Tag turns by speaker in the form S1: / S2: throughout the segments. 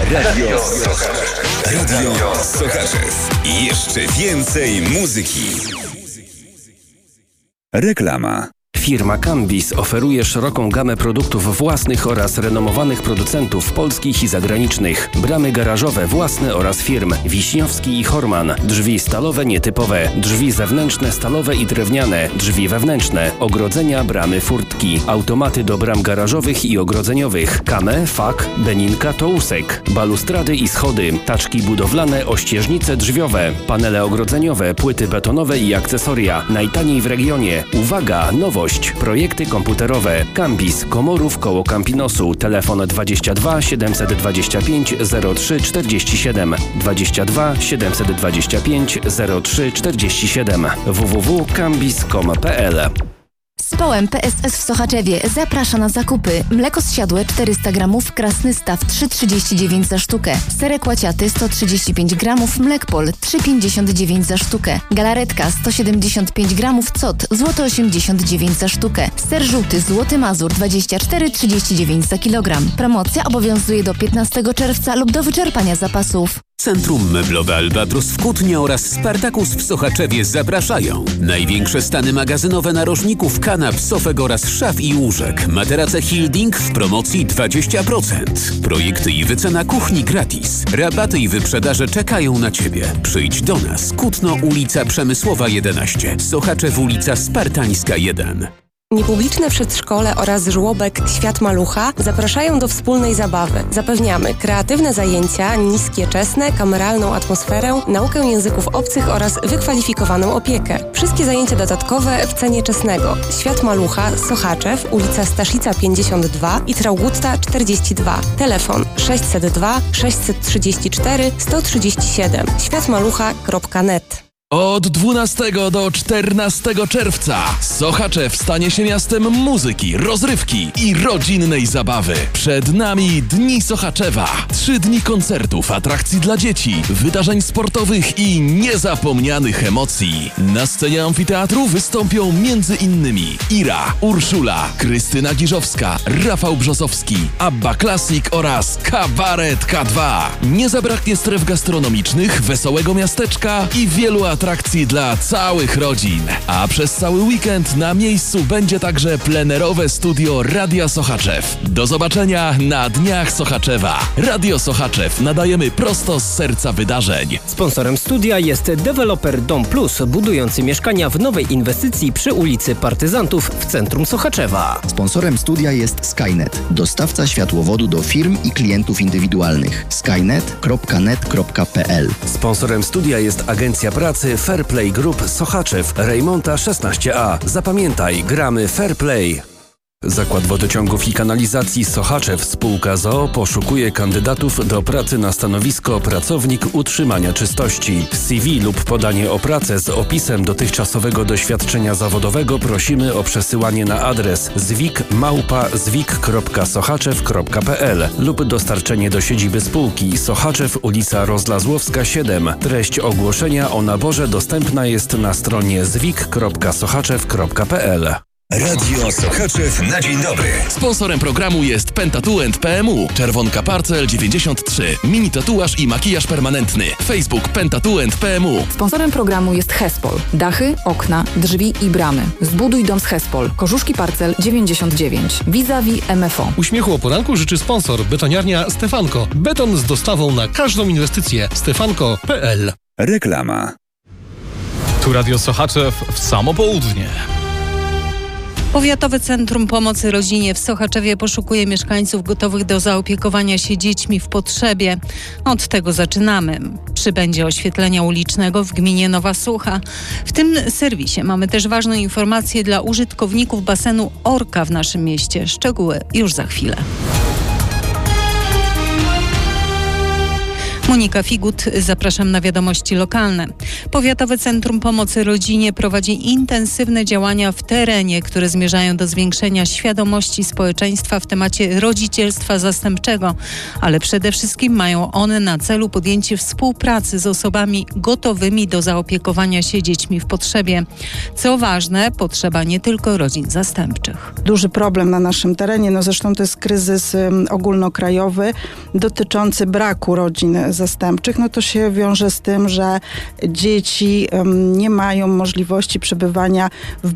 S1: Radio Sochaczew. Radio Sochaczew. Jeszcze więcej muzyki. Reklama.
S2: Firma Cambis oferuje szeroką gamę produktów własnych oraz renomowanych producentów polskich i zagranicznych. Bramy garażowe własne oraz firm Wiśniowski i Horman. Drzwi stalowe nietypowe. Drzwi zewnętrzne stalowe i drewniane. Drzwi wewnętrzne. Ogrodzenia, bramy, furtki. Automaty do bram garażowych i ogrodzeniowych. Kamę, fak, beninka, tousek. Balustrady i schody. Taczki budowlane, ościeżnice drzwiowe. Panele ogrodzeniowe, płyty betonowe i akcesoria. Najtaniej w regionie. Uwaga, nowość. Projekty komputerowe. Cambis, Komorów koło Campinosu. Telefon 22 725 03 47. 22 725 03 47. www.cambis.com.pl.
S3: Społem PSS w Sochaczewie zaprasza na zakupy. Mleko zsiadłe 400 gramów, Krasny Staw 3,39 za sztukę. Serek łaciaty 135 gramów, Mlekpol 3,59 za sztukę. Galaretka 175 gramów, Cot złoto 89 za sztukę. Ser żółty Złoty Mazur 24,39 za kilogram. Promocja obowiązuje do 15 czerwca lub do wyczerpania zapasów.
S4: Centrum Meblowe Albatros w Kutnie oraz Spartakus w Sochaczewie zapraszają. Największe stany magazynowe narożników, kanap, sofek oraz szaf i łóżek. Materace Hilding w promocji 20%. Projekty i wycena kuchni gratis. Rabaty i wyprzedaże czekają na Ciebie. Przyjdź do nas. Kutno, ulica Przemysłowa 11. Sochaczew, ulica Spartańska 1.
S5: Niepubliczne przedszkole oraz żłobek Świat Malucha zapraszają do wspólnej zabawy. Zapewniamy kreatywne zajęcia, niskie czesne, kameralną atmosferę, naukę języków obcych oraz wykwalifikowaną opiekę. Wszystkie zajęcia dodatkowe w cenie czesnego. Świat Malucha, Sochaczew, ulica Staszica 52 i Traugutta 42. Telefon 602 634 137. światmalucha.net.
S6: Od 12 do 14 czerwca Sochaczew stanie się miastem muzyki, rozrywki i rodzinnej zabawy. Przed nami Dni Sochaczewa. 3 dni koncertów, atrakcji dla dzieci, wydarzeń sportowych i niezapomnianych emocji. Na scenie amfiteatru wystąpią m.in. Ira, Urszula, Krystyna Giżowska, Rafał Brzozowski, Abba Classic oraz Kabaret K2. Nie zabraknie stref gastronomicznych, wesołego miasteczka i wielu atrakcji dla całych rodzin. A przez cały weekend na miejscu będzie także plenerowe studio Radia Sochaczew. Do zobaczenia na Dniach Sochaczewa. Radio Sochaczew nadajemy prosto z serca wydarzeń.
S7: Sponsorem studia jest deweloper Dom Plus, budujący mieszkania w nowej inwestycji przy ulicy Partyzantów w centrum Sochaczewa.
S8: Sponsorem studia jest Skynet, dostawca światłowodu do firm i klientów indywidualnych. skynet.net.pl.
S2: Sponsorem studia jest Agencja Pracy Fairplay Group Sochaczew, Rejmonta 16A. Zapamiętaj, gramy Fairplay. Zakład Wodociągów i Kanalizacji Sochaczew spółka z.o.o. poszukuje kandydatów do pracy na stanowisko pracownik utrzymania czystości. CV lub podanie o pracę z opisem dotychczasowego doświadczenia zawodowego prosimy o przesyłanie na adres zwik@zwik.sochaczew.pl lub dostarczenie do siedziby spółki Sochaczew, ulica Rozlazłowska 7. Treść ogłoszenia o naborze dostępna jest na stronie zwik.sochaczew.pl.
S1: Radio Sochaczew na dzień dobry.
S6: Sponsorem programu jest Pentatuent PMU, Czerwonka Parcel 93, mini tatuaż i makijaż permanentny. Facebook Pentatuent PMU.
S9: Sponsorem programu jest Hespol. Dachy, okna, drzwi i bramy. Zbuduj dom z Hespol. Korzuszki Parcel 99. Vis-a-vis MFO.
S10: Uśmiechu o poranku życzy sponsor betoniarnia Stefanko. Beton z dostawą na każdą inwestycję. Stefanko.pl.
S1: Reklama.
S11: Tu Radio Sochaczew w samo południe.
S12: Powiatowe Centrum Pomocy Rodzinie w Sochaczewie poszukuje mieszkańców gotowych do zaopiekowania się dziećmi w potrzebie. Od tego zaczynamy. Przybędzie oświetlenia ulicznego w gminie Nowa Sucha. W tym serwisie mamy też ważną informację dla użytkowników basenu Orka w naszym mieście. Szczegóły już za chwilę. Monika Figut, zapraszam na wiadomości lokalne. Powiatowe Centrum Pomocy Rodzinie prowadzi intensywne działania w terenie, które zmierzają do zwiększenia świadomości społeczeństwa w temacie rodzicielstwa zastępczego, ale przede wszystkim mają one na celu podjęcie współpracy z osobami gotowymi do zaopiekowania się dziećmi w potrzebie. Co ważne, potrzeba nie tylko rodzin zastępczych.
S13: Duży problem na naszym terenie, zresztą to jest kryzys ogólnokrajowy dotyczący braku rodzin zastępczych. To się wiąże z tym, że dzieci nie mają możliwości przebywania w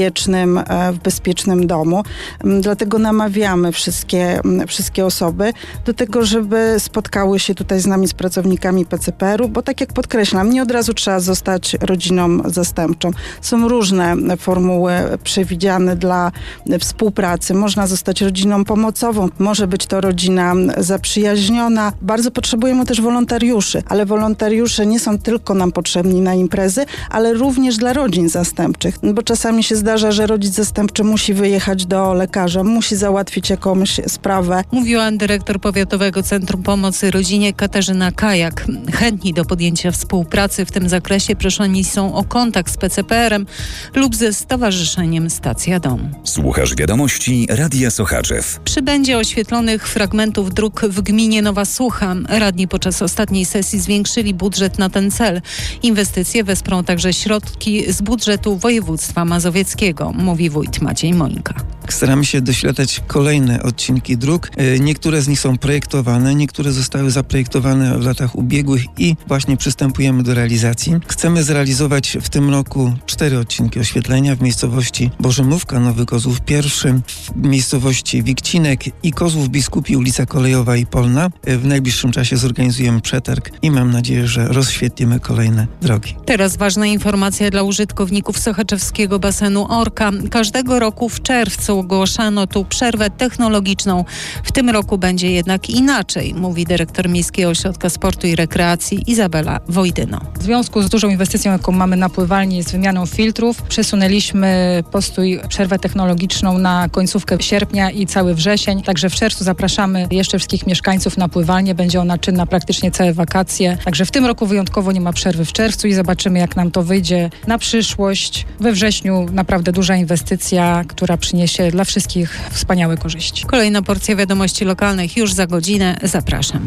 S13: bezpiecznym domu. Dlatego namawiamy wszystkie osoby do tego, żeby spotkały się tutaj z nami, z pracownikami PCPR-u, bo tak jak podkreślam, nie od razu trzeba zostać rodziną zastępczą. Są różne formuły przewidziane dla współpracy. Można zostać rodziną pomocową, może być to rodzina zaprzyjaźniona. Bardzo potrzebujemy też wolontariuszy, ale wolontariusze nie są tylko nam potrzebni na imprezy, ale również dla rodzin zastępczych, bo czasami się zdarza, że rodzic zastępczy musi wyjechać do lekarza, musi załatwić jakąś sprawę.
S12: Mówiła dyrektor Powiatowego Centrum Pomocy Rodzinie Katarzyna Kajak. Chętni do podjęcia współpracy w tym zakresie proszeni są o kontakt z PCPR-em lub ze Stowarzyszeniem Stacja Dom.
S1: Słuchasz wiadomości Radia Sochaczew.
S12: Przybędzie oświetlonych fragmentów dróg w gminie Nowa Słucha. Radni podczas ostatniej sesji zwiększyli budżet na ten cel. Inwestycje wesprą także środki z budżetu województwa mazowieckiego, mówi wójt Maciej Mońka.
S14: Staramy się doświadczać kolejne odcinki dróg. Niektóre z nich są projektowane, niektóre zostały zaprojektowane w latach ubiegłych i właśnie przystępujemy do realizacji. Chcemy zrealizować w tym roku 4 odcinki oświetlenia w miejscowości Bożymówka, Nowy Kozłów I, w miejscowości Wikcinek i Kozłów Biskupi, ulica Kolejowa i Polna. W najbliższym czasie zorganizujemy przetarg i mam nadzieję, że rozświetlimy kolejne drogi.
S12: Teraz ważna informacja dla użytkowników sochaczewskiego basenu Orka. Każdego roku w czerwcu ogłaszano tu przerwę technologiczną. W tym roku będzie jednak inaczej, mówi dyrektor Miejskiego Ośrodka Sportu i Rekreacji Izabela Wojdyno.
S15: W związku z dużą inwestycją, jaką mamy na pływalni, z wymianą filtrów, przesunęliśmy przerwę technologiczną na końcówkę sierpnia i cały wrzesień. Także w czerwcu zapraszamy jeszcze wszystkich mieszkańców na pływalnię. Będzie ona czynna praktycznie całe wakacje. Także w tym roku wyjątkowo nie ma przerwy w czerwcu i zobaczymy, jak nam to wyjdzie na przyszłość. We wrześniu naprawdę duża inwestycja, która przyniesie dla wszystkich wspaniałe korzyści.
S12: Kolejna porcja wiadomości lokalnych już za godzinę. Zapraszam.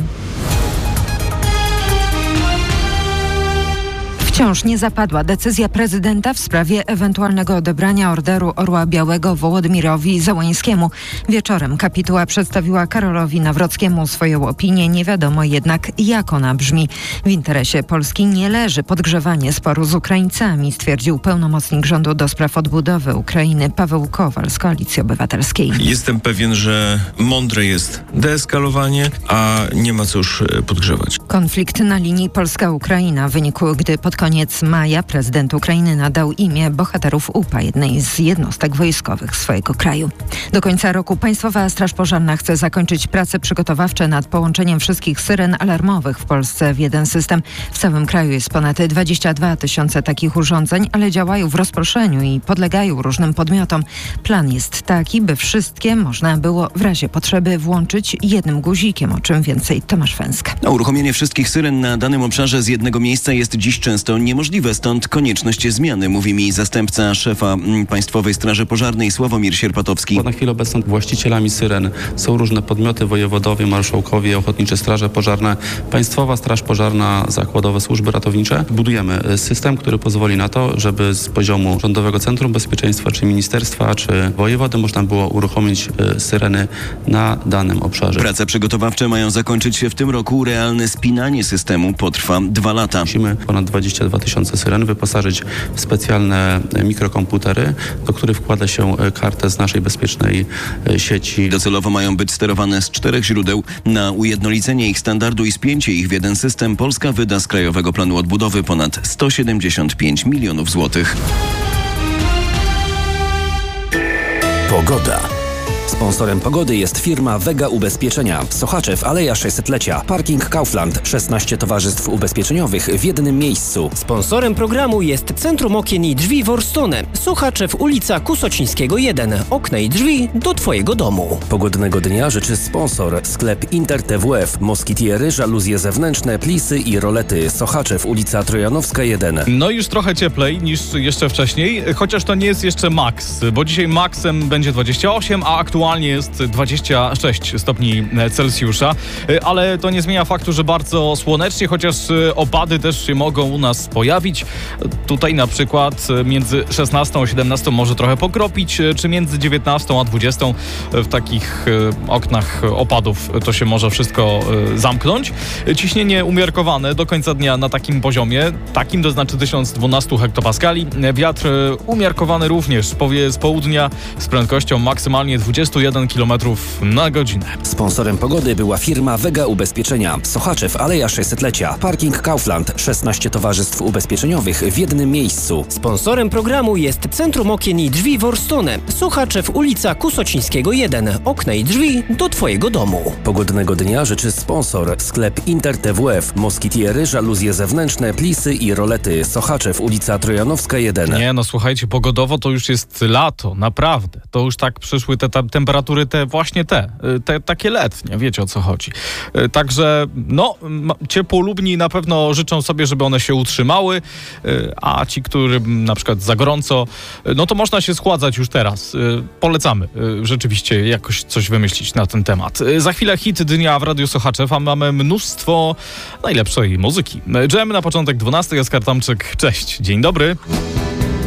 S16: Wciąż nie zapadła decyzja prezydenta w sprawie ewentualnego odebrania Orderu Orła Białego Wołodmirowi Załańskiemu. Wieczorem kapituła przedstawiła Karolowi Nawrockiemu swoją opinię. Nie wiadomo jednak, jak ona brzmi. W interesie Polski nie leży podgrzewanie sporu z Ukraińcami, stwierdził pełnomocnik rządu do spraw odbudowy Ukrainy Paweł Kowal z Koalicji Obywatelskiej.
S17: Jestem pewien, że mądre jest deeskalowanie, a nie ma co już podgrzewać.
S16: Konflikt na linii Polska-Ukraina wynikł, gdy pod koniec maja prezydent Ukrainy nadał imię bohaterów UPA, jednej z jednostek wojskowych swojego kraju. Do końca roku Państwowa Straż Pożarna chce zakończyć prace przygotowawcze nad połączeniem wszystkich syren alarmowych w Polsce w jeden system. W całym kraju jest ponad 22 000 takich urządzeń, ale działają w rozproszeniu i podlegają różnym podmiotom. Plan jest taki, by wszystkie można było w razie potrzeby włączyć jednym guzikiem, o czym więcej Tomasz Węska.
S18: Uruchomienie wszystkich syren na danym obszarze z jednego miejsca jest dziś często niemożliwe, stąd konieczność zmiany, mówi mi zastępca szefa Państwowej Straży Pożarnej Sławomir Sierpatowski.
S19: Na chwilę obecną właścicielami syren są różne podmioty, wojewodowie, marszałkowie, ochotnicze straże pożarne, Państwowa Straż Pożarna, zakładowe służby ratownicze. Budujemy system, który pozwoli na to, żeby z poziomu Rządowego Centrum Bezpieczeństwa, czy ministerstwa, czy wojewody można było uruchomić syreny na danym obszarze.
S18: Prace przygotowawcze mają zakończyć się w tym roku. Realne spinanie systemu potrwa 2 lata.
S19: Musimy ponad 22 000 syren wyposażyć w specjalne mikrokomputery, do których wkłada się kartę z naszej bezpiecznej sieci.
S18: Docelowo mają być sterowane z 4 źródeł. Na ujednolicenie ich standardu i spięcie ich w jeden system Polska wyda z Krajowego Planu Odbudowy ponad 175 milionów złotych.
S1: Pogoda.
S2: Sponsorem pogody jest firma Vega Ubezpieczenia. Sochaczew, Aleja 600-lecia. Parking Kaufland. 16 towarzystw ubezpieczeniowych w jednym miejscu.
S7: Sponsorem programu jest Centrum Okien i Drzwi Worstone. Sochaczew, ulica Kusocińskiego 1. Okna i drzwi do Twojego domu.
S2: Pogodnego dnia życzy sponsor. Sklep Inter TWF. Moskitiery, żaluzje zewnętrzne, plisy i rolety. Sochaczew, ulica Trojanowska 1.
S11: No już trochę cieplej niż jeszcze wcześniej, chociaż to nie jest jeszcze maks, bo dzisiaj maksem będzie 28, a aktualnie jest 26 stopni Celsjusza, ale to nie zmienia faktu, że bardzo słonecznie, chociaż opady też się mogą u nas pojawić. Tutaj na przykład między 16 a 17 może trochę pokropić, czy między 19 a 20 w takich oknach opadów to się może wszystko zamknąć. Ciśnienie umiarkowane do końca dnia na takim poziomie, takim to znaczy 1012 hektopaskali. Wiatr umiarkowany również powie z południa z prędkością maksymalnie 21 km na godzinę.
S2: Sponsorem pogody była firma Vega Ubezpieczenia. Sochaczew, Aleja 600-lecia. Parking Kaufland. 16 towarzystw ubezpieczeniowych w jednym miejscu.
S7: Sponsorem programu jest Centrum Okien i Drzwi Worstone. Sochaczew, ulica Kusocińskiego 1. Okna i drzwi do Twojego domu.
S2: Pogodnego dnia życzy sponsor. Sklep Inter TWF. Moskitiery, żaluzje zewnętrzne, plisy i rolety. Sochaczew, ulica Trojanowska 1.
S11: Nie, no słuchajcie, pogodowo to już jest lato, naprawdę. To już tak przyszły te temperatury, takie letnie, wiecie o co chodzi. Także, no, ciepłolubni na pewno życzą sobie, żeby one się utrzymały, a ci, którym na przykład za gorąco, no to można się schładzać już teraz. Polecamy rzeczywiście jakoś coś wymyślić na ten temat. Za chwilę hit dnia w Radiu Sochaczew, a mamy mnóstwo najlepszej muzyki. Dżem na początek 12, Oskar Tomczyk. Cześć, dzień dobry.